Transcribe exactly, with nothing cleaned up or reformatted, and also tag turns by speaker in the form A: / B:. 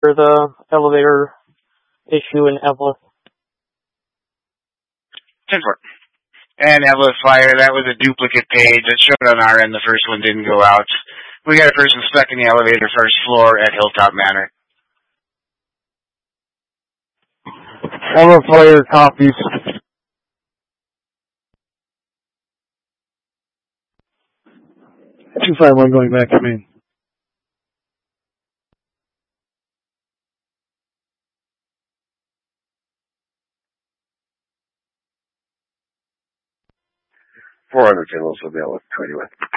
A: for the elevator issue in Evelyn.
B: ten four. And Evelyn Flyer, that was a duplicate page that showed on our end. The first one didn't go out. We got a person stuck in the elevator first floor at Hilltop Manor.
C: Evelyn Flyer copies. two five one going back to main.
D: four hundred channels available. twenty-one.